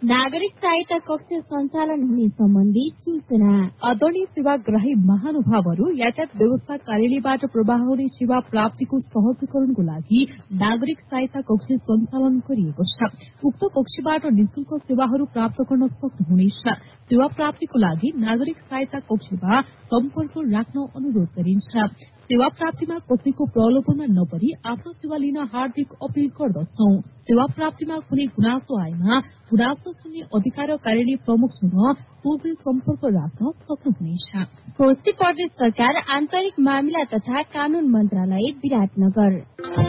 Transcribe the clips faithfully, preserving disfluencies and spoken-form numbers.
नागरिक सहायता कक्ष सञ्चालन हुने सम्बन्धी सूचना। आदरणीय सेवाग्राही महानुभावहरू, यातायात व्यवस्था कार्यालयबाट प्रवाह हुने सेवा प्राप्तिको सहजीकरणको लागि नागरिक सहायता कक्ष सञ्चालन गरिएको छ। उक्त कक्षबाट निशुल्क सेवाहरू प्राप्त गर्न सक्नुहुनेछ। सेवा प्राप्तिको लागि नागरिक सहायता कक्षमा सम्पर्क राख्न अनुरोध गरिन्छ। सेवा प्राप्तिमा कसैको प्रलोभनमा नपरी आफ्नो सेवा लिन हार्दिक अपील गर्दछौ। सेवा प्राप्तिमा कुनै गुनासो आएमा गुनासो सुन्ने अधिकार कार्यालय प्रमुखसँग सोझै सम्पर्क राख्न सक्नुहुनेछ। कोशी प्रदेश सरकार आन्तरिक मामिला तथा कानून मन्त्रालय विराटनगर।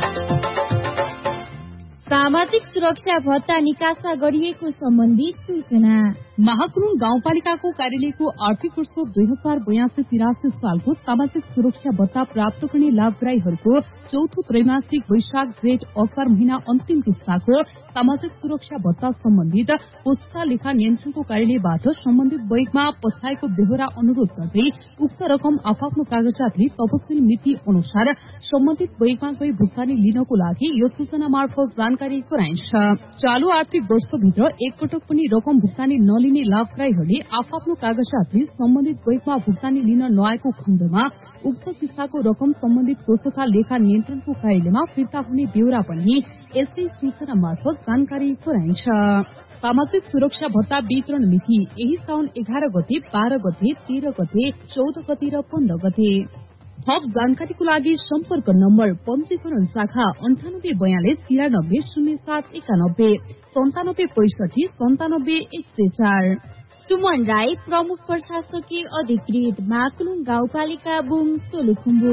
सामाजिक सुरक्षा भत्ता निकासा गरिएको सम्बन्धी सूचना। महाकुरुङ गाउँपालिकाको कार्यालयको आर्थिक वर्ष दुई हजार बयासी तिरासी सालको सामाजिक सुरक्षा भत्ता प्राप्त गर्ने लाभग्राहीहरूको चौथो त्रैमासिक वैशाख जेठ असार महीना अन्तिम किस्ताको सामाजिक सुरक्षा भत्ता सम्बन्धित पुस्ता लेखा नियन्त्रणको कार्यालयबाट सम्बन्धित बैङ्कमा पठाएको बेहोरा अनुरोध गर्दै उक्त रकम आफ्नो कागजातले तपसिल मिति अनुसार सम्बन्धित बैङ्कमा गई भुक्तानी लिनको लागि यो सूचना मार्फत जानकारी गराइन्छ। चालू आर्थिक वर्षभित्र एकपटक पनि रकम भुक्तानी नलिने लाभग्राहीहरूले आफ्नो कागजातले सम्बन्धित बैङ्कमा भुक्तानी लिन नआएको खण्डमा उक्त किस्ताको रकम सम्बन्धित कोषका लेखा नियन्त्रणको कार्यालयमा फिर्ता हुने बेहोरा पनि यसै सूचना मार्फत जानकारी गराइन्छ। सामाजिक सुरक्षा भत्ता वितरण मिति यही साउन एघार गते, बाह्र गते, तेह्र गते, चौध गते र पन्ध्र गते। थप जानकारीको लागि सम्पर्क नम्बर पञ्जीकरण शाखा अन्ठानब्बे बयालिस तिरानब्बे शून्य सात एकानब्बे सन्तानब्बे पैसठी सन्तानब्बे एक सय चार। सुमन राई, प्रमुख प्रशासकीय अधिकृत, महाकुरुङ गाउँपालिका बुङ सोलुखुम्बु।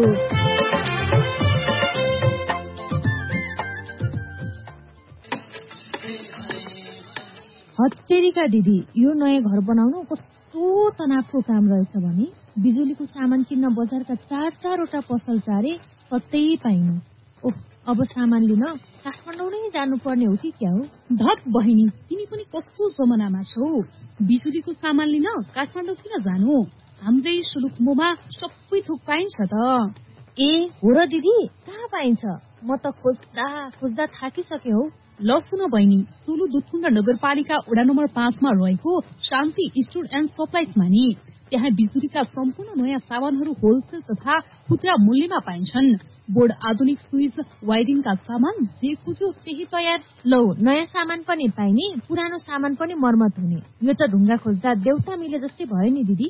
हत्तेरीका दिदी, यो नयाँ घर बनाउनु कस्तो तनावको काम रहेछ भने बिजुलीको सामान किन्न बजारका चार चारवटा पसल चारे कतै पाइनु। ओह, अब सामान लिन काठमाडौँ नै जानुपर्ने हो कि क्या हो? धत बहिनी, तिमी पनि कस्तो जमानामा छौ? बिजुलीको सामान लिन काठमाडौँ किन जानु? हाम्रै सोलुखुम्बुमा सबै थोक पाइन्छ त। ए हो र दिदी, कहाँ पाइन्छ? म त खोज्दा खोज्दा थाकिसके हौ। ल सुन बहिनी, सोलु दुधकुण्ड नगरपालिका वडा नम्बर पाँचमा रहेको शान्ति स्टोर एण्ड सप्लाइजमा नि त्यहाँ बिजुलीका सम्पूर्ण नयाँ सामानहरू होलसेल तथा खुद्रा मूल्यमा पाइन्छन्। बोर्ड, आधुनिक स्विच, वायरिङका सामान, जे खोज्यो त्यही तयार। लौ, नयाँ सामान पनि पाइने, पुरानो सामान पनि मर्मत हुने। यो त ढुङ्गा खोज्दा देउता मिले जस्तै भयो नि दिदी।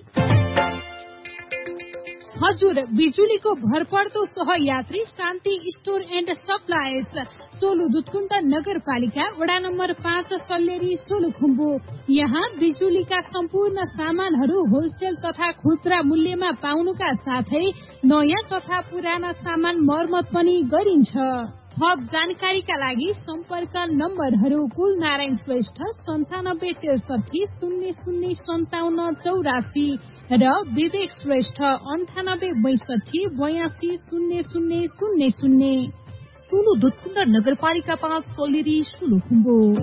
हजुर, बिजुलीको भरपर्दो सहयात्री शान्ति store and supplies, Solu Dudhkund नगरपालिका वडा नम्बर पाँच, सल्लेरी, सोलुखुम्बु। यहाँ बिजुलीका सम्पूर्ण सामानहरू होलसेल तथा खुद्रा मूल्यमा पाउनुका साथै नयाँ तथा पुराना सामान मर्मत पनि गरिन्छ। थप जानकारीका लागि सम्पर्क नम्बरहरू कुल नारायण श्रेष्ठ सन्तानब्बे त्रिसठी शून्य शून्य सन्ताउन्न चौरासी र विवेक श्रेष्ठ अन्ठानब्बे बैसठी बयासी शून्य शून्य शून्य शून्य। सोलु दुधकुण्ड नगरपालिका पाँच, सल्लेरी, सोलुखुम्बु।